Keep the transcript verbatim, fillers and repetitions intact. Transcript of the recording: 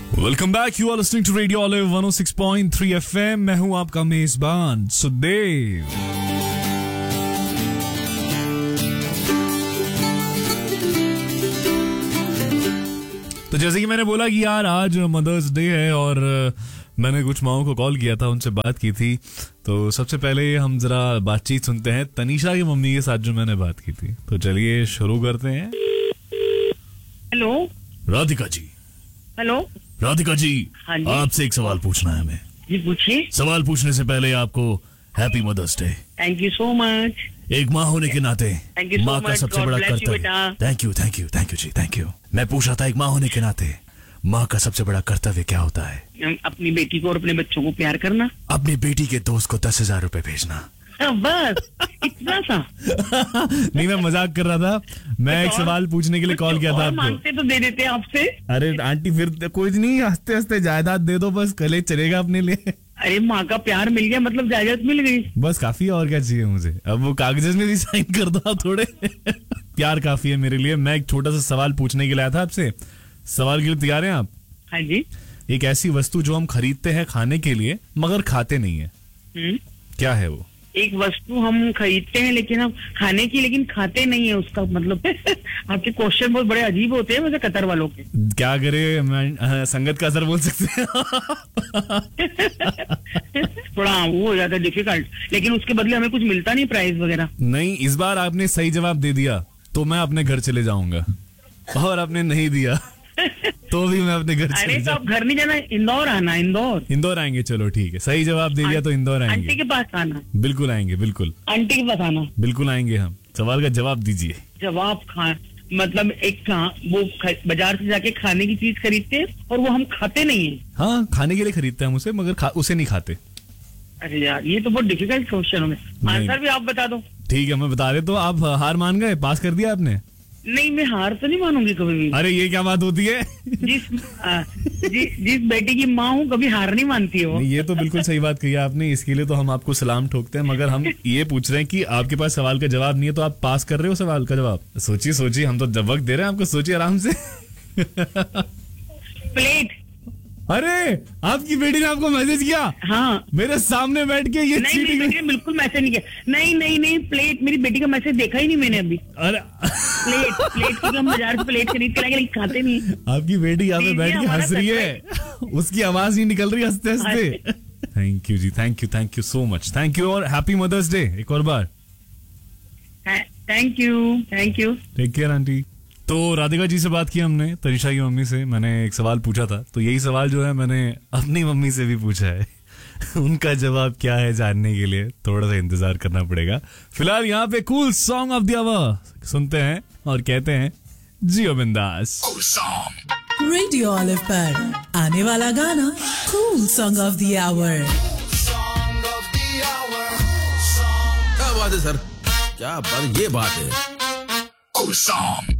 Welcome back, you are listening to radio olive one O six point three FM. मैं हूं आपका मेजबान सुदेव। तो जैसे कि मैंने बोला कि यार आज मदर्स डे है और मैंने कुछ माओं को कॉल किया था, उनसे बात की थी। तो सबसे पहले हम जरा बातचीत सुनते हैं तनीषा की मम्मी के साथ जो मैंने बात की थी। तो चलिए शुरू करते हैं। हेलो राधिका जी। हेलो राधिका जी, हाँ जी। आपसे एक सवाल पूछना है हमें। जी पूछिए। सवाल पूछने से पहले आपको happy mother's day. Thank you so much. एक माँ होने के नाते Thank you so माँ का much. सबसे God बड़ा bless you, कर्तव्य। बेटा। Thank you thank you thank you ji thank you. मैं पूछ रहा था एक माँ होने के नाते माँ का सबसे बड़ा कर्तव्य क्या होता है? अपनी बेटी को और अपने बच्चों को प्यार करना। अपनी बेटी के दोस्त को दस हजार रूपए भेजना। हाँ, बस इतना सा। नहीं, मैं मजाक कर रहा था। मैं एक सवाल पूछने के लिए कॉल किया था और आपको। मांगते तो दे देते आपसे। अरे आंटी फिर कोई नहीं, हंसते हंसते जायदाद दे दो, बस कले चलेगा अपने लिए। अरे माँ का प्यार मिल गया मतलब जायदाद मिल गई। बस काफी, और क्या चाहिए मुझे? अब वो कागज में भी साइन कर दो आप थोड़े। प्यार काफी है मेरे लिए। मैं एक छोटा सा सवाल पूछने के लिए आया था आपसे। सवाल के लिए तैयार हैं आप? हाँ जी। एक ऐसी वस्तु जो हम खरीदते हैं खाने के लिए मगर खाते नहीं है, हम्म क्या है वो? एक वस्तु हम खरीदते हैं लेकिन हम खाने की लेकिन खाते नहीं है, उसका मतलब। आपके क्वेश्चन बहुत बड़े अजीब होते हैं वैसे कतर वालों के। क्या करे, मैं आ, संगत का असर बोल सकते हैं। थोड़ा वो हो जाता है डिफिकल्ट, लेकिन उसके बदले हमें कुछ मिलता नहीं, प्राइस वगैरह नहीं, इस बार आपने सही जवाब दे दिया तो मैं अपने घर चले जाऊंगा, और आपने नहीं दिया तो भी मैं अपने घर अरे चले तो जाऊंगा। आप घर नहीं जाना, इंदौर आना। इंदौर इंदौर आएंगे, चलो ठीक है। सही जवाब दे दिया तो इंदौर आंटी आएंगे। के पास आना। बिल्कुल आएंगे, बिल्कुल आंटी के पास आना। बिल्कुल आएंगे हम। सवाल का जवाब दीजिए। जवाब खा मतलब एक खा, वो ख, बाजार से जाके खाने की चीज खरीदते हैं और वो हम खाते नहीं है। हाँ, खाने के लिए खरीदते हैं हम उसे, मगर खा, उसे नहीं खाते। अरे यार ये तो बहुत डिफिकल्ट क्वेश्चन हो गया। आंसर भी आप बता दो। ठीक है, मैं बता रहे। तो आप हार मान गए, पास कर दिया आपने? नहीं, मैं हार तो नहीं मानूंगी कभी भी। अरे ये क्या बात होती है? जिस आ, जि, जिस बेटी की माँ हूँ कभी हार नहीं मानती है वो। नहीं, ये तो बिल्कुल सही बात कही आपने। इसके लिए तो हम आपको सलाम ठोकते हैं, मगर हम ये पूछ रहे हैं कि आपके पास सवाल का जवाब नहीं है तो आप पास कर रहे हो सवाल का जवाब। सोचिए सोचिए, हम तो वक्त दे रहे हैं आपको, सोचिए आराम से। प्लेट। अरे आपकी बेटी ने आपको मैसेज किया? हाँ, मेरे सामने बैठ के ये नहीं मेरी बेटी ने बिल्कुल मैसेज नहीं किया। नहीं नहीं नहीं प्लेट, मेरी बेटी का मैसेज देखा ही नहीं मैंने अभी। अरे प्लेट प्लेट की हम बाजार से प्लेट खरीद के लाएंगे लेकिन खाते नहीं। आपकी बेटी यहाँ पे दीजिए, बैठ के हमारा हंस रही है, उसकी आवाज नहीं निकल रही हंसते हंसते। Thank you ji, thank you thank you so much, thank you. और हैप्पी मदर्स डे एक और बार। Thank you thank you. Take care aunty. तो राधिका जी से बात की हमने, तनीषा की मम्मी से। मैंने एक सवाल पूछा था, तो यही सवाल जो है मैंने अपनी मम्मी से भी पूछा है। उनका जवाब क्या है जानने के लिए थोड़ा सा इंतजार करना पड़ेगा। फिलहाल यहाँ पे cool song of the our सुनते हैं और कहते हैं जियो बिंदास। रेडियो ऑलिव पर आने वाला गाना cool song of the our. क्या बात है सर, क्या बात, ये बात है।